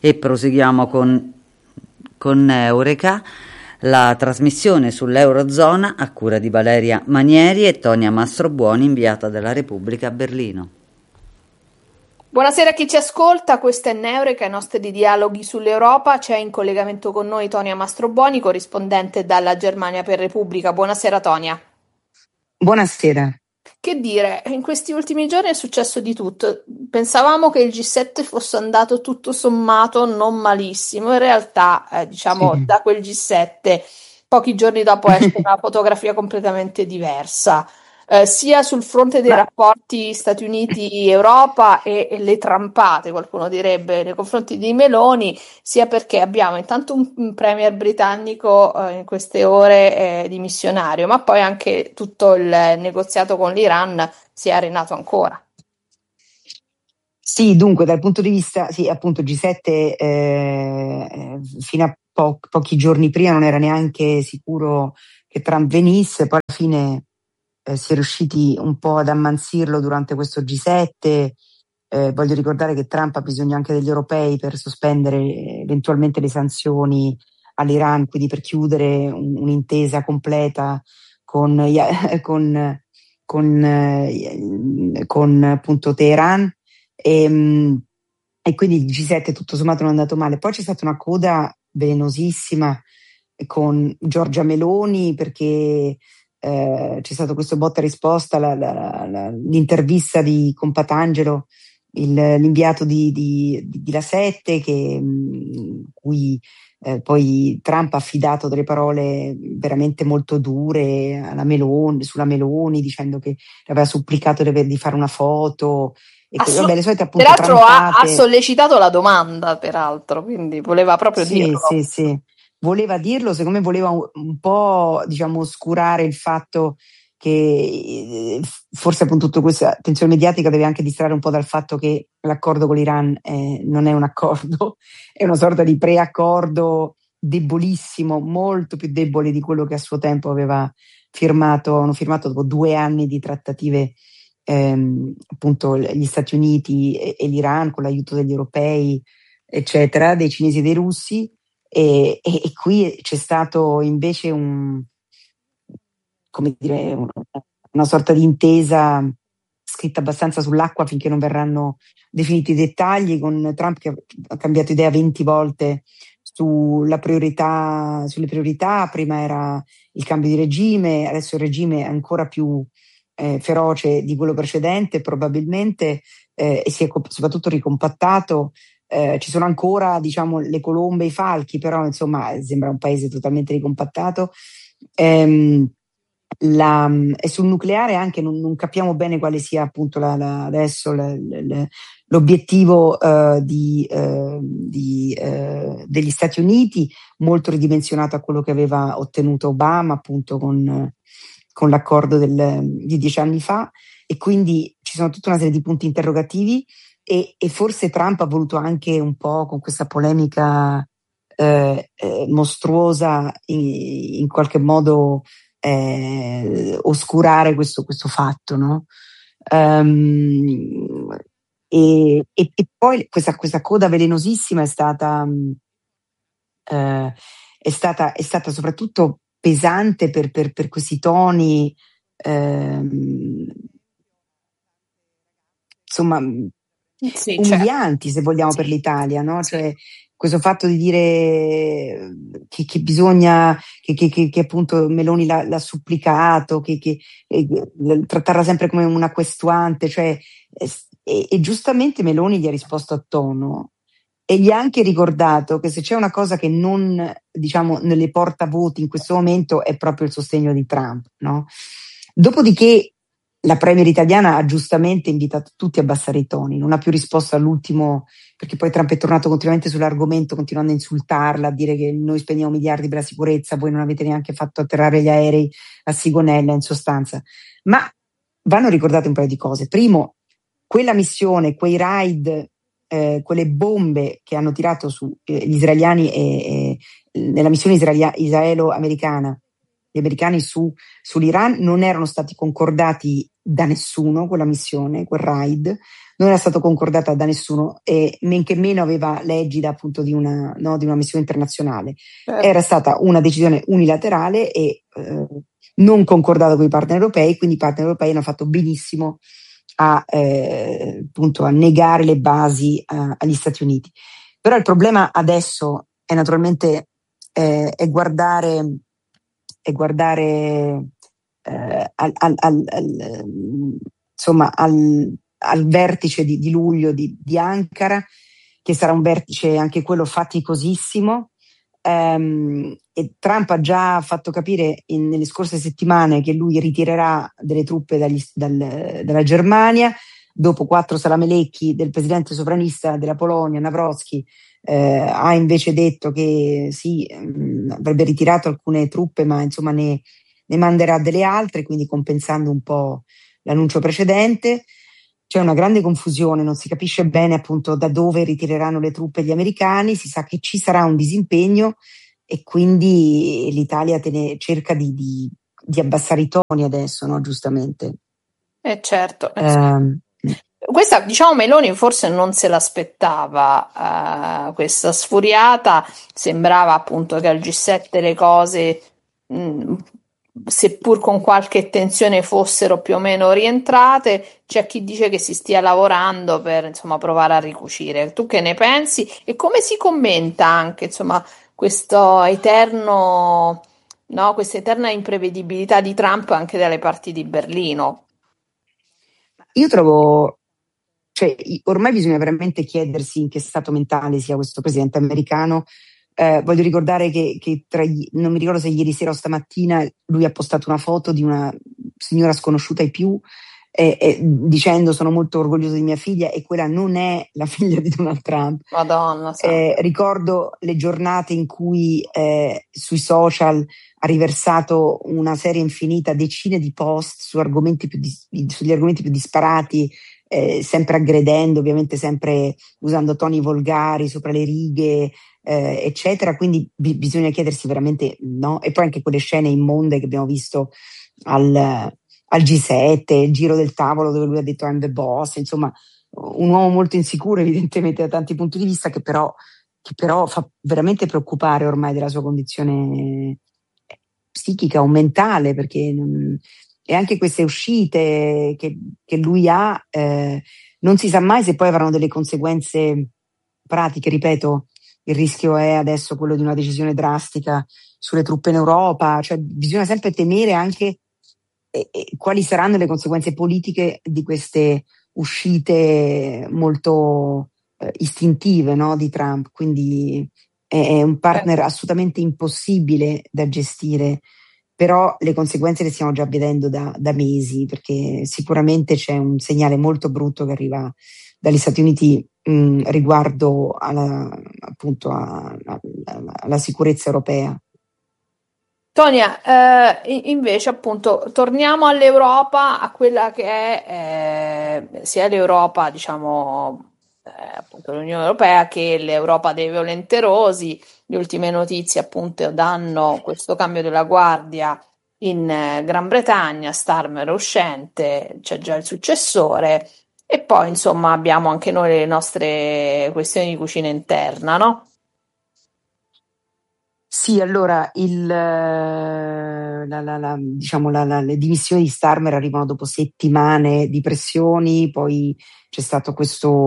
Speaker 3: con Eureka, la trasmissione sull'Eurozona a cura di Valeria Manieri e Tonia Mastrobuoni, inviata dalla Repubblica a Berlino.
Speaker 6: Buonasera a chi ci ascolta, questa è Eureka, i nostri dialoghi sull'Europa. C'è in collegamento con noi Tonia Mastrobuoni, corrispondente dalla Germania per Repubblica. Buonasera Tonia.
Speaker 7: Buonasera.
Speaker 6: Che dire, in questi ultimi giorni è successo di tutto. Pensavamo che il G7 fosse andato tutto sommato non malissimo, in realtà
Speaker 7: Sì.
Speaker 6: da quel G7 pochi giorni dopo esce una fotografia completamente diversa. sia sul fronte dei rapporti Stati Uniti-Europa e le trampate, qualcuno direbbe, nei confronti di Meloni, sia perché abbiamo intanto un premier britannico in queste ore dimissionario, ma poi anche tutto il negoziato con l'Iran si è arenato ancora.
Speaker 7: Sì, dunque dal punto di vista, sì, appunto G7 fino a pochi giorni prima non era neanche sicuro che Trump venisse, poi alla fine si è riusciti un po' ad ammansirlo durante questo G7. Voglio ricordare che Trump ha bisogno anche degli europei per sospendere eventualmente le sanzioni all'Iran, quindi per chiudere un'intesa completa con, con appunto Teheran. E quindi il G7 tutto sommato non è andato male. Poi c'è stata una coda velenosissima con Giorgia Meloni, perché c'è stato questo botta e risposta, l'intervista di Compatangelo, l'inviato di La Sette, cui poi Trump ha affidato delle parole veramente molto dure sulla Meloni, dicendo che le aveva supplicato di fare una foto. Vabbè, le solite appunto
Speaker 6: Peraltro ha
Speaker 7: trampate.
Speaker 6: sollecitato la domanda, peraltro, quindi voleva proprio dirlo.
Speaker 7: Sì. Voleva dirlo, secondo me voleva un po', diciamo, oscurare il fatto che forse appunto tutta questa attenzione mediatica deve anche distrarre un po' dal fatto che l'accordo con l'Iran non è un accordo, è una sorta di preaccordo debolissimo, molto più debole di quello che a suo tempo hanno firmato dopo 2 anni di trattative appunto gli Stati Uniti e l'Iran con l'aiuto degli europei, eccetera, dei cinesi e dei russi. E qui c'è stato invece una sorta di intesa scritta abbastanza sull'acqua finché non verranno definiti i dettagli, con Trump che ha cambiato idea 20 volte sulle priorità. Prima era il cambio di regime, adesso il regime è ancora più feroce di quello precedente probabilmente, e si è soprattutto ricompattato. Ci sono ancora, diciamo, le colombe e i falchi, però insomma sembra un paese totalmente ricompattato. E sul nucleare anche non capiamo bene quale sia appunto adesso l'obiettivo degli Stati Uniti, molto ridimensionato a quello che aveva ottenuto Obama appunto con l'accordo di 10 anni fa, e quindi ci sono tutta una serie di punti interrogativi. E forse Trump ha voluto anche un po' con questa polemica mostruosa in qualche modo oscurare questo fatto, no? E poi questa coda velenosissima è stata soprattutto pesante per questi toni, insomma,
Speaker 6: sì,
Speaker 7: umilianti, se vogliamo, per l'Italia, no? Cioè, questo fatto di dire che bisogna, che appunto Meloni l'ha supplicato, che trattarla sempre come una questuante, cioè, e giustamente Meloni gli ha risposto a tono e gli ha anche ricordato che se c'è una cosa che non, diciamo, nelle porta voti in questo momento è proprio il sostegno di Trump, no? Dopodiché la premier italiana ha giustamente invitato tutti a abbassare i toni, non ha più risposto all'ultimo, perché poi Trump è tornato continuamente sull'argomento, continuando a insultarla, a dire che noi spendiamo miliardi per la sicurezza, voi non avete neanche fatto atterrare gli aerei a Sigonella, in sostanza. Ma vanno ricordate un paio di cose. Primo, quella missione, quei raid, quelle bombe che hanno tirato su gli israeliani nella missione israelo-americana, gli americani sull'Iran, non erano stati concordati da nessuno, quella missione, quel raid, non era stato concordata da nessuno, e men che meno aveva l'egida appunto di una missione internazionale. Era stata una decisione unilaterale e non concordata con i partner europei, quindi i partner europei hanno fatto benissimo appunto a negare le basi agli Stati Uniti. Però il problema adesso è naturalmente è guardare al vertice di luglio di Ankara, che sarà un vertice anche quello faticosissimo, e Trump ha già fatto capire nelle scorse settimane che lui ritirerà delle truppe dalla Germania, dopo 4 salamelecchi del presidente sovranista della Polonia, Nawrocki. Ha invece detto che sì, avrebbe ritirato alcune truppe, ma insomma ne manderà delle altre, quindi compensando un po' l'annuncio precedente. C'è una grande confusione, non si capisce bene appunto da dove ritireranno le truppe gli americani, si sa che ci sarà un disimpegno e quindi l'Italia cerca di abbassare i toni adesso, no? Giustamente.
Speaker 6: Certo. Questa, diciamo, Meloni forse non se l'aspettava, questa sfuriata. Sembrava appunto che al G7 le cose, seppur con qualche tensione, fossero più o meno rientrate. C'è chi dice che si stia lavorando per, insomma, provare a ricucire. Tu che ne pensi? E come si commenta anche, insomma, questo eterno, no, questa eterna imprevedibilità di Trump anche dalle parti di Berlino?
Speaker 7: Io trovo, cioè, ormai bisogna veramente chiedersi in che stato mentale sia questo presidente americano. Voglio ricordare che non mi ricordo se ieri sera o stamattina lui ha postato una foto di una signora sconosciuta ai più, dicendo sono molto orgoglioso di mia figlia, e quella non è la figlia di Donald Trump.
Speaker 6: Madonna.
Speaker 7: Ricordo le giornate in cui sui social ha riversato una serie infinita, decine di post sugli argomenti più disparati, sempre aggredendo, ovviamente sempre usando toni volgari, sopra le righe, eccetera. Quindi bisogna chiedersi veramente, no? E poi anche quelle scene immonde che abbiamo visto al G7, il giro del tavolo dove lui ha detto I'm the boss, insomma un uomo molto insicuro evidentemente da tanti punti di vista, che però fa veramente preoccupare ormai della sua condizione psichica o mentale, perché e anche queste uscite che lui ha, non si sa mai se poi avranno delle conseguenze pratiche. Ripeto, il rischio è adesso quello di una decisione drastica sulle truppe in Europa, cioè bisogna sempre temere anche quali saranno le conseguenze politiche di queste uscite molto istintive, no, di Trump. Quindi è un partner assolutamente impossibile da gestire, però le conseguenze le stiamo già vedendo da mesi, perché sicuramente c'è un segnale molto brutto che arriva dagli Stati Uniti riguardo appunto alla sicurezza europea.
Speaker 6: Tonia, invece appunto torniamo all'Europa, a quella che è sia l'Europa, diciamo, appunto l'Unione Europea, che l'Europa dei volenterosi. Le ultime notizie appunto danno questo cambio della guardia in Gran Bretagna, Starmer uscente, c'è già il successore, e poi insomma abbiamo anche noi le nostre questioni di cucina interna, no?
Speaker 7: Sì, allora diciamo, le dimissioni di Starmer arrivano dopo settimane di pressioni, poi c'è stato questo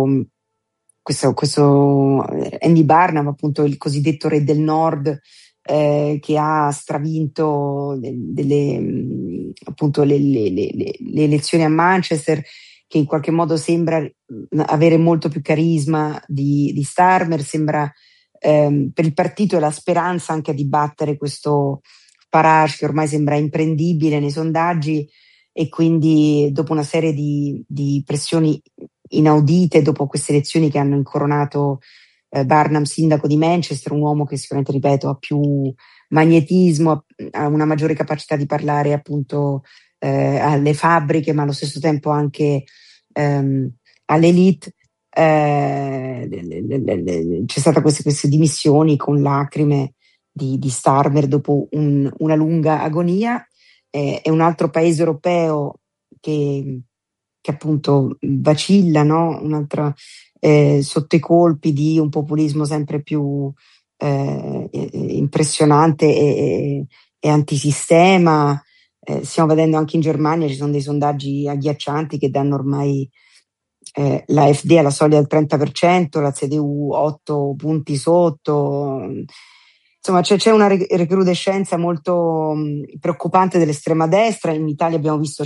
Speaker 7: Andy Barnum, appunto il cosiddetto re del nord, che ha stravinto appunto le elezioni a Manchester, che in qualche modo sembra avere molto più carisma di Starmer, sembra per il partito è la speranza anche di battere questo Farage che ormai sembra imprendibile nei sondaggi, e quindi dopo una serie di pressioni inaudite, dopo queste elezioni che hanno incoronato Barnum sindaco di Manchester, un uomo che sicuramente, ripeto, ha più magnetismo, ha una maggiore capacità di parlare appunto alle fabbriche, ma allo stesso tempo anche all'elite. C'è stata queste dimissioni con lacrime di Starmer dopo una lunga agonia. È un altro paese europeo che appunto vacilla, no? Un'altra sotto i colpi di un populismo sempre più impressionante e antisistema. Stiamo vedendo anche in Germania, ci sono dei sondaggi agghiaccianti che danno ormai la AfD alla soglia del 30%, la CDU 8 punti sotto. Insomma, c'è una recrudescenza molto preoccupante dell'estrema destra. In Italia abbiamo visto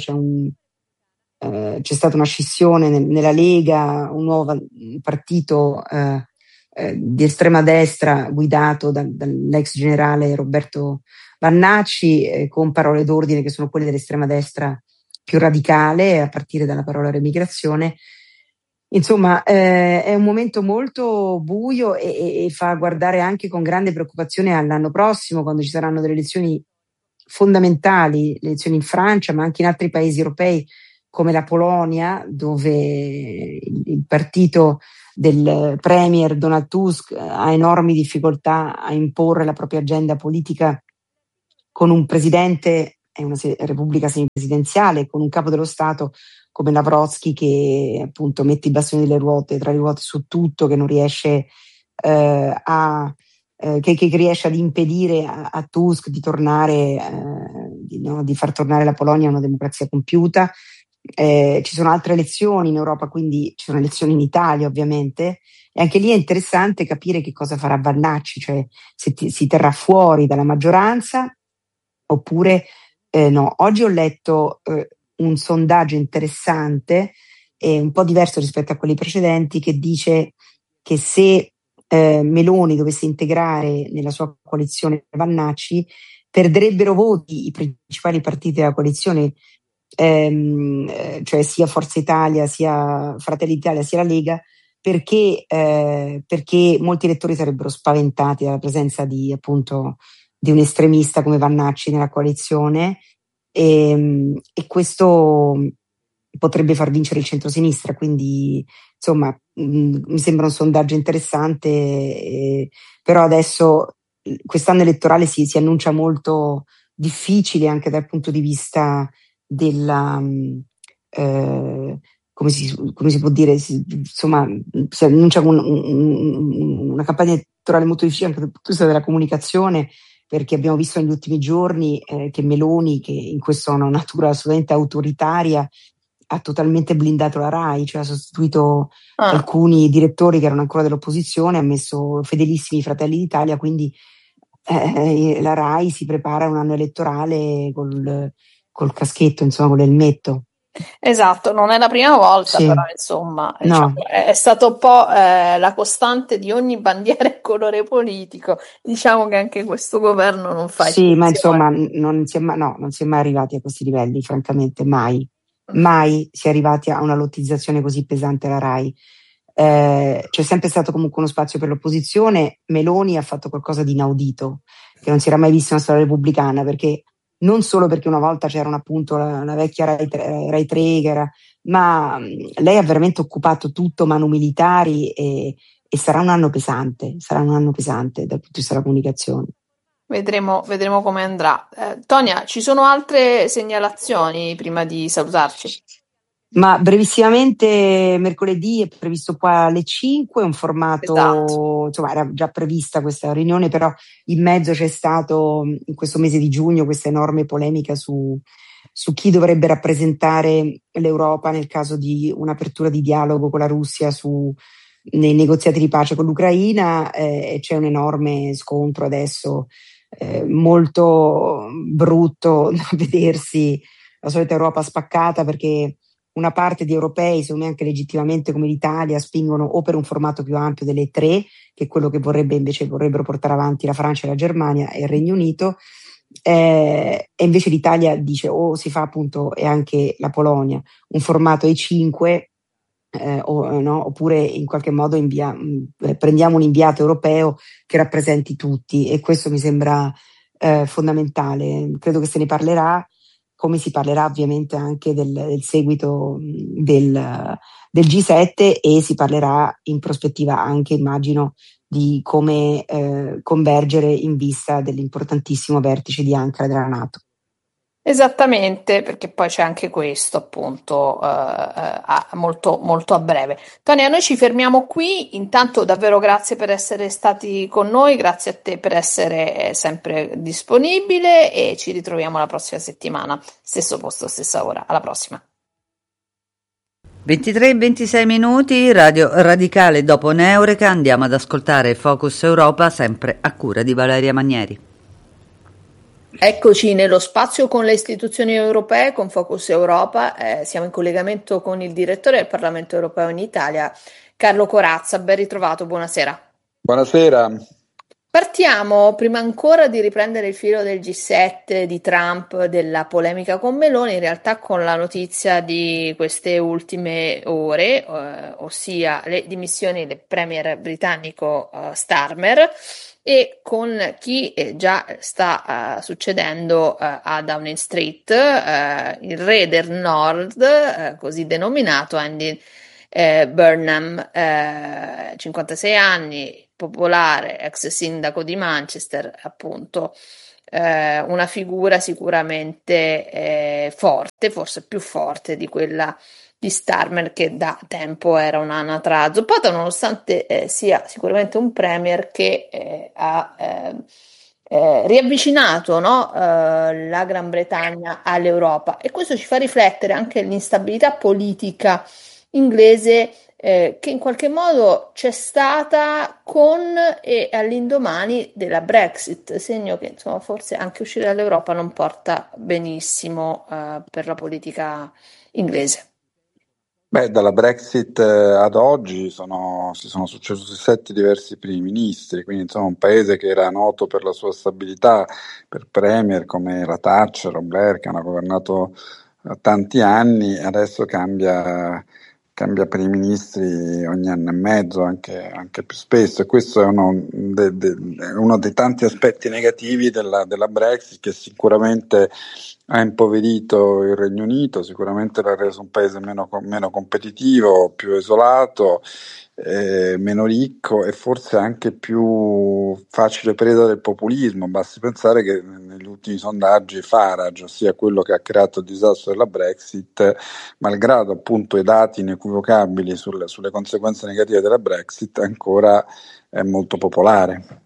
Speaker 7: c'è stata una scissione nella Lega, un nuovo partito di estrema destra guidato dall'ex generale Roberto Vannacci, con parole d'ordine che sono quelle dell'estrema destra più radicale, a partire dalla parola remigrazione. Insomma, è un momento molto buio e fa guardare anche con grande preoccupazione all'anno prossimo, quando ci saranno delle elezioni fondamentali, le elezioni in Francia, ma anche in altri paesi europei come la Polonia, dove il partito del premier Donald Tusk ha enormi difficoltà a imporre la propria agenda politica con un presidente, è una repubblica semipresidenziale, con un capo dello Stato come Navrojsky che appunto mette i bastoni tra le ruote su tutto, che non riesce che riesce ad impedire a Tusk di tornare, di far tornare la Polonia a una democrazia compiuta. Ci sono altre elezioni in Europa, quindi ci sono elezioni in Italia ovviamente, e anche lì è interessante capire che cosa farà Vannacci, cioè se si terrà fuori dalla maggioranza oppure no. Oggi ho letto un sondaggio interessante e un po' diverso rispetto a quelli precedenti, che dice che se Meloni dovesse integrare nella sua coalizione Vannacci, perderebbero voti i principali partiti della coalizione, cioè sia Forza Italia, sia Fratelli d'Italia, sia la Lega, perché molti elettori sarebbero spaventati dalla presenza di un estremista come Vannacci nella coalizione, e questo potrebbe far vincere il centrosinistra. Quindi insomma mi sembra un sondaggio interessante, però adesso quest'anno elettorale si annuncia molto difficile anche dal punto di vista della come si può dire, insomma si annuncia una campagna elettorale molto difficile anche dal punto di vista della comunicazione, perché abbiamo visto negli ultimi giorni che Meloni, che in questo ha una natura assolutamente autoritaria, ha totalmente blindato la RAI, cioè ha sostituito alcuni direttori che erano ancora dell'opposizione, ha messo fedelissimi Fratelli d'Italia, quindi la RAI si prepara a un anno elettorale col caschetto, insomma, con l'elmetto.
Speaker 6: Esatto, non è la prima volta,
Speaker 7: Sì.
Speaker 6: però insomma
Speaker 7: No.
Speaker 6: diciamo, è stato un po' la costante di ogni bandiera e colore politico. Diciamo che anche questo governo non fa
Speaker 7: Sì, ma
Speaker 6: eccezione.
Speaker 7: insomma non si è mai arrivati a questi livelli, francamente, mai si è arrivati a una lottizzazione così pesante alla RAI. C'è sempre stato comunque uno spazio per l'opposizione. Meloni ha fatto qualcosa di inaudito, che non si era mai visto nella storia repubblicana, perché non solo perché una volta c'erano appunto la vecchia Rai 3, ma lei ha veramente occupato tutto, manu militari, e sarà un anno pesante dal punto di vista della comunicazione.
Speaker 6: Vedremo come andrà. Tonia, ci sono altre segnalazioni prima di salutarci?
Speaker 7: Ma brevissimamente, mercoledì è previsto qua alle 5, un formato,
Speaker 6: Esatto.
Speaker 7: insomma era già prevista questa riunione, però in mezzo c'è stato in questo mese di giugno questa enorme polemica su chi dovrebbe rappresentare l'Europa nel caso di un'apertura di dialogo con la Russia nei negoziati di pace con l'Ucraina, e c'è un enorme scontro adesso, molto brutto da vedersi la solita Europa spaccata, perché una parte di europei, secondo me anche legittimamente come l'Italia, spingono o per un formato più ampio delle tre, che è quello che vorrebbero portare avanti la Francia, la Germania e il Regno Unito, e invece l'Italia dice o si fa appunto, e anche la Polonia, un formato ai 5, oppure in qualche modo prendiamo un inviato europeo che rappresenti tutti, e questo mi sembra fondamentale. Credo che se ne parlerà, come si parlerà ovviamente anche del seguito del G7, e si parlerà in prospettiva anche, immagino, di come convergere in vista dell'importantissimo vertice di Ankara della NATO.
Speaker 6: Esattamente, perché poi c'è anche questo, appunto, molto, molto a breve. Tonia, noi ci fermiamo qui. Intanto davvero grazie per essere stati con noi, grazie a te per essere sempre disponibile, e ci ritroviamo la prossima settimana, stesso posto, stessa ora. Alla prossima.
Speaker 3: 23 e 26 minuti, Radio Radicale. Dopo Neureka andiamo ad ascoltare Focus Europa, sempre a cura di Valeria Manieri.
Speaker 6: Eccoci nello spazio con le istituzioni europee, con Focus Europa. Siamo in collegamento con il direttore del Parlamento europeo in Italia, Carlo Corazza. Ben ritrovato, buonasera.
Speaker 8: Buonasera.
Speaker 6: Partiamo, prima ancora di riprendere il filo del G7, di Trump, della polemica con Meloni, in realtà con la notizia di queste ultime ore, ossia le dimissioni del premier britannico Starmer, e con chi già sta succedendo a Downing Street, il re del Nord, così denominato, Andy Burnham, 56 anni, popolare, ex sindaco di Manchester, appunto, una figura sicuramente forte, forse più forte di quella di Starmer, che da tempo era un'anatra zoppata, nonostante sia sicuramente un premier che ha riavvicinato, no, la Gran Bretagna all'Europa, e questo ci fa riflettere anche l'instabilità politica inglese che in qualche modo c'è stata con e all'indomani della Brexit, segno che insomma forse anche uscire dall'Europa non porta benissimo per la politica inglese.
Speaker 8: Beh, dalla Brexit ad oggi si sono successi 7 diversi primi ministri, quindi insomma un paese che era noto per la sua stabilità, per premier come la Thatcher o Blair che hanno governato tanti anni, adesso cambia primi ministri ogni anno e mezzo, anche più spesso, e questo è è uno dei tanti aspetti negativi della Brexit, che sicuramente ha impoverito il Regno Unito, sicuramente l'ha reso un paese meno competitivo, più isolato, meno ricco e forse anche più facile preda del populismo. Basti pensare che negli ultimi sondaggi Farage, ossia quello che ha creato il disastro della Brexit, malgrado appunto i dati inequivocabili sulle conseguenze negative della Brexit, ancora è molto popolare.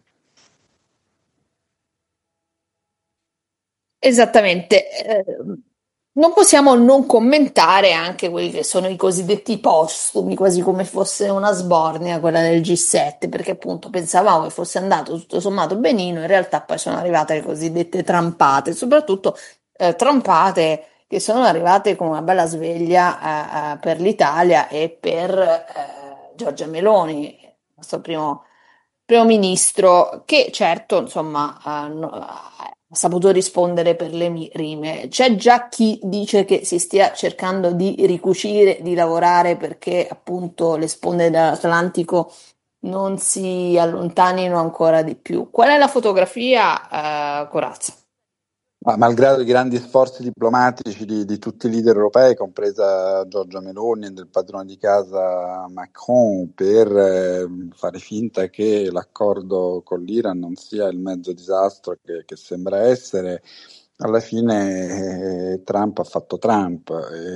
Speaker 6: Esattamente. Non possiamo non commentare anche quelli che sono i cosiddetti postumi, quasi come fosse una sbornia quella del G7, perché appunto pensavamo che fosse andato tutto sommato benino, in realtà poi sono arrivate le cosiddette trampate, soprattutto trampate che sono arrivate con una bella sveglia per l'Italia e per Giorgia Meloni, il nostro primo ministro, che certo, insomma, ha saputo rispondere per le rime. C'è già chi dice che si stia cercando di ricucire, di lavorare perché appunto le sponde dell'Atlantico non si allontanino ancora di più. Qual è la fotografia, Corazza?
Speaker 8: Ma malgrado i grandi sforzi diplomatici di tutti i leader europei, compresa Giorgia Meloni e del padrone di casa Macron, per fare finta che l'accordo con l'Iran non sia il mezzo disastro che sembra essere, alla fine Trump ha fatto Trump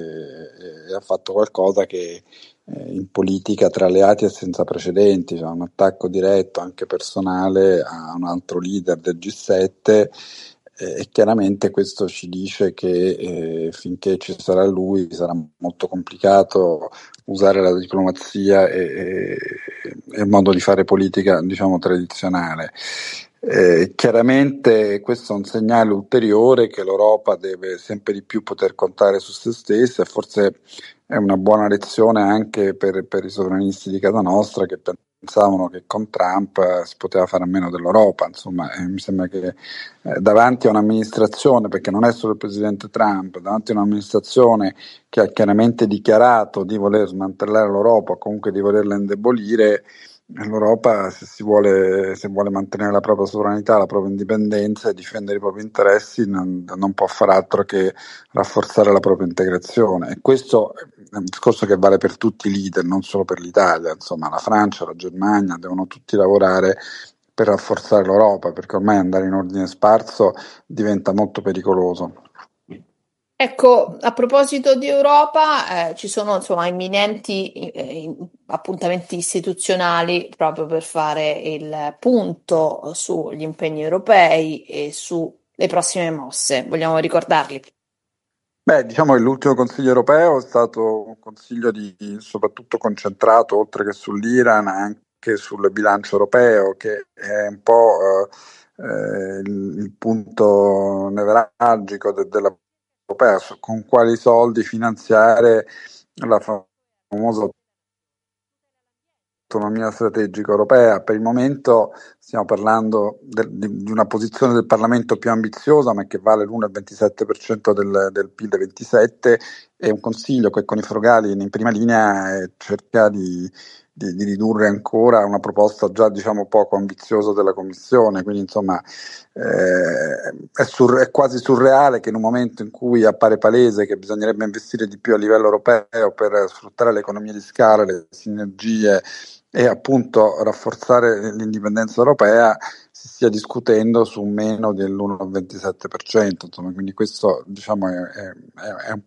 Speaker 8: e ha fatto qualcosa che in politica tra alleati è senza precedenti, cioè un attacco diretto, anche personale, a un altro leader del G7. E chiaramente questo ci dice che finché ci sarà lui sarà molto complicato usare la diplomazia e il modo di fare politica, diciamo, tradizionale. Chiaramente questo è un segnale ulteriore che l'Europa deve sempre di più poter contare su se stessa, e forse è una buona lezione anche per i sovranisti di casa nostra, che pensavano che con Trump si poteva fare a meno dell'Europa. Insomma, mi sembra che davanti a un'amministrazione, perché non è solo il presidente Trump, davanti a un'amministrazione che ha chiaramente dichiarato di voler smantellare l'Europa, o comunque di volerla indebolire, l'Europa, se vuole mantenere la propria sovranità, la propria indipendenza e difendere i propri interessi, non può far altro che rafforzare la propria integrazione. E questo è un discorso che vale per tutti i leader, non solo per l'Italia. Insomma, la Francia, la Germania devono tutti lavorare per rafforzare l'Europa, perché ormai andare in ordine sparso diventa molto pericoloso.
Speaker 6: Ecco, a proposito di Europa, ci sono insomma imminenti appuntamenti istituzionali proprio per fare il punto sugli impegni europei e sulle prossime mosse. Vogliamo ricordarli?
Speaker 8: Beh, diciamo che l'ultimo Consiglio europeo è stato un consiglio soprattutto concentrato, oltre che sull'Iran, anche sul bilancio europeo, che è un po' il punto nevralgico della europea, con quali soldi finanziare la famosa dell'autonomia strategica europea. Per il momento stiamo parlando di una posizione del Parlamento più ambiziosa, ma che vale l'1,27% del PIL 27, e un Consiglio che con i frugali in prima linea cerca di ridurre ancora una proposta già poco ambiziosa della Commissione. Quindi insomma è quasi surreale che in un momento in cui appare palese che bisognerebbe investire di più a livello europeo per sfruttare le economie di scala, le sinergie e appunto rafforzare l'indipendenza europea, si stia discutendo su meno dell'1,27%, insomma, quindi questo è un